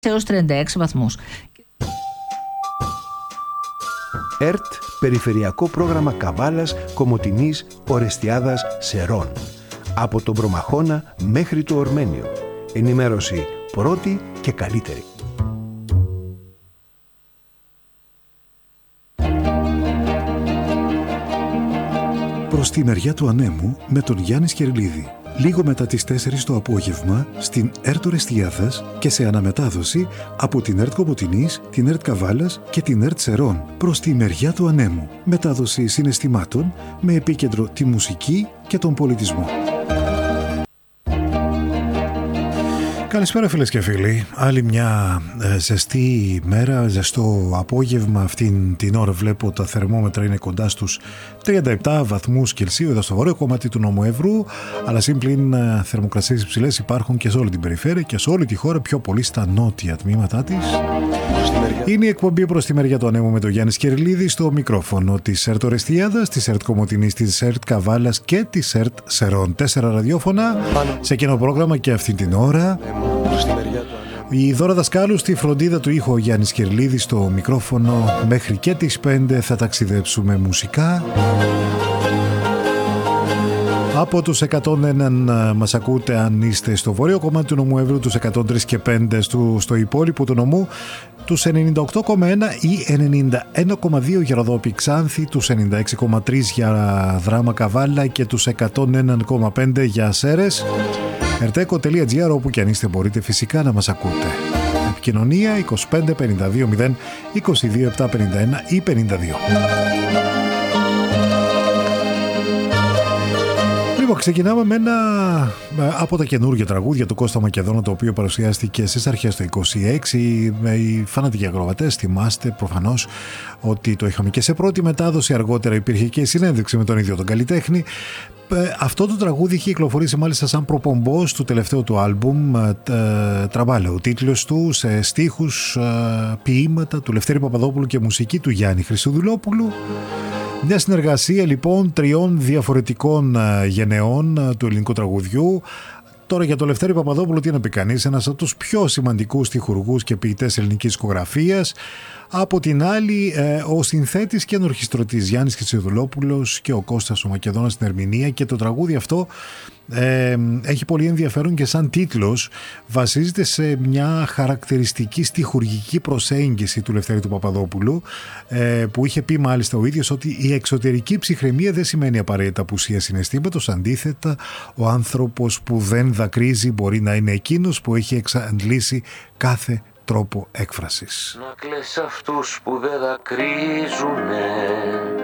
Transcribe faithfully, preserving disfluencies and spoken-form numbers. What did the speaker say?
έως τριάντα έξι βαθμούς. ΕΡΤ Περιφερειακό Πρόγραμμα Καβάλας, Κομοτηνής, Ορεστιάδας, Σερών. Από τον Προμαχώνα μέχρι το Ορμένιο. Ενημέρωση πρώτη και καλύτερη. Προς τη μεριά του ανέμου με τον Γιάννη Σκερλίδη. Λίγο μετά τις τέσσερις το απόγευμα στην ΕΡΤ Ορεστιάδας και σε αναμετάδοση από την ΕΡΤ Κομοτηνής, την ΕΡΤ Καβάλας και την ΕΡΤ Σερών. Προς τη μεριά του ανέμου. Μετάδοση συναισθημάτων με επίκεντρο τη μουσική και τον πολιτισμό. Καλησπέρα φίλες και φίλοι. Άλλη μια ε, ζεστή μέρα, ζεστό απόγευμα. Αυτήν την ώρα βλέπω τα θερμόμετρα είναι κοντά στους τριάντα επτά βαθμούς Κελσίου εδώ στο βόρειο κομμάτι του νόμου Εύρου. Αλλά σύμπλην ε, θερμοκρασίες υψηλές υπάρχουν και σε όλη την περιφέρεια και σε όλη τη χώρα, πιο πολύ στα νότια τμήματά της. Είναι η εκπομπή προς τη μεριά του ανέμου με τον Γιάννη Σκερλίδη στο μικρόφωνο της ΕΡΤ Ορεστιάδας, της ΕΡΤ Κομοτηνής, της ΕΡΤ Καβάλας και της ΕΡΤ Σερών. Τέσσερα ραδιόφωνα σε κοινό πρόγραμμα και αυτή την ώρα. Η Δώρα Δασκάλου στη φροντίδα του ήχου, ο Γιάννης Κερλίδης στο μικρόφωνο. Μέχρι και τις πέντε θα ταξιδέψουμε μουσικά. Από τους εκατόν ένα μας ακούτε αν είστε στο βόρειο κομμάτι του νομού Εύρου, τους εκατόν τρία και πέντε στο, στο υπόλοιπο του νομού, τους ενενήντα οκτώ κόμμα ένα ή ενενήντα ένα κόμμα δύο για Ροδόπη Ξάνθη, τους ενενήντα έξι κόμμα τρία για Δράμα Καβάλα και τους εκατόν ένα κόμμα πέντε για Σέρες. ερτέκο τελεία τζι άρ, όπου και αν είστε μπορείτε φυσικά να μας ακούτε. Επικοινωνία είκοσι πέντε πενήντα δύο μηδέν είκοσι δύο επτακόσια πενήντα ένα ή πενήντα δύο. Λοιπόν, ξεκινάμε με ένα από τα καινούργια τραγούδια του Κώστα Μακεδόνα, το οποίο παρουσιάστηκε στις αρχές του είκοσι έξι. Οι φανατικοί ακροατές θυμάστε προφανώς ότι το είχαμε και σε πρώτη μετάδοση. Αργότερα υπήρχε και συνέντευξη με τον ίδιο τον καλλιτέχνη. Αυτό το τραγούδι είχε κυκλοφορήσει μάλιστα σαν προπομπός του τελευταίου του άλμπουμ Τραμπάλε, ο τίτλος του, σε στίχους, ποίηματα του Λευτέρη Παπαδόπουλου και μουσική του Γιάννη Χριστοδουλόπουλου. Μια συνεργασία λοιπόν τριών διαφορετικών γενεών του ελληνικού τραγουδιού. Τώρα για τον Λευτέρη Παπαδόπουλο τι να πει κανείς, ένας από τους πιο σημαντικούς στιχουργούς και ποιητές ελληνικής δισκογραφίας. Από την άλλη, ο συνθέτης και ενορχιστρωτής Γιάννης Χριστοδουλόπουλος και ο Κώστας ο Μακεδόνας στην ερμηνεία, και το τραγούδι αυτό ε, έχει πολύ ενδιαφέρον και σαν τίτλος βασίζεται σε μια χαρακτηριστική στιχουργική προσέγγιση του Λευτέρη του Παπαδόπουλου, ε, που είχε πει μάλιστα ο ίδιος ότι η εξωτερική ψυχραιμία δεν σημαίνει απαραίτητα απουσία συναισθήματος. Αντίθετα, ο άνθρωπος που δεν δακρύζει μπορεί να είναι εκείνος που έχει εξαντλήσει κάθε τρόπο έκφρασης. Να κλαις αυτούς που δεν δακρύζουνε.